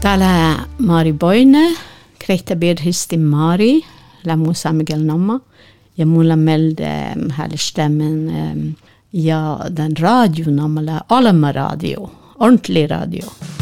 Tala Mari Boyne, Kreta bir histi Mari, la Musa Miguel Namma. Jag mulla melde här stämmen ja den radio namala Alma radio, ordentlig radio.